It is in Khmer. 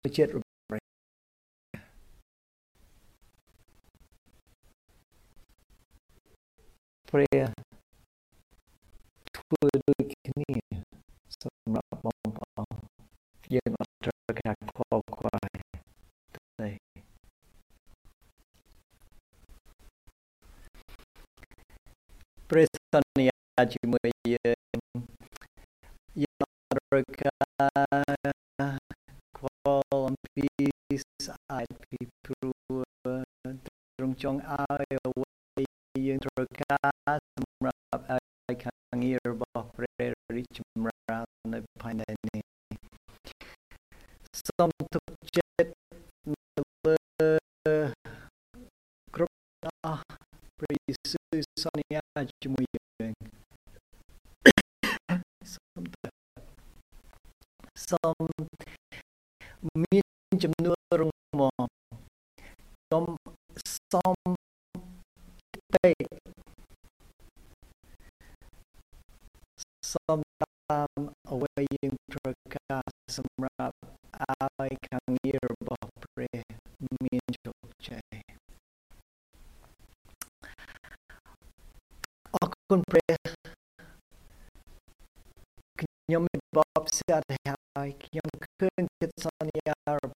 chết rồi prayer ធ្វើដូចគ្នាសម្រាប់បងប្អូនយើងអត់ត្រូវការខកខ្វល់ទេព្រះសន្យាជាមួយយើងយើងអត់ត្រូវការខ្វល់អំពីស្អែកពីព្រោះទ្រង់ចង់ឲ្យអ្វីយើងត្រូវការសម្រាប់ឲ្យខាងងាររបស់ព្រះរីកចម្រើននៅផែនដីនេះសូមទុកចិត្តនៅលើគ្រប់អស់ព្រះយេស៊ូវសន្យាជាមួយយើងសូមមានចំនួនរងមាំសូមពេកសូមតាមអ្វីយើងត្រូវការសម្រាប់ឲ្យខាងងាររបស់ព្រះមានជោគជ័យអរគុណព្រះខ្ញុំមានបបស្រាត់ហើយខ្ញុំឃើញចិត្តសន្យារ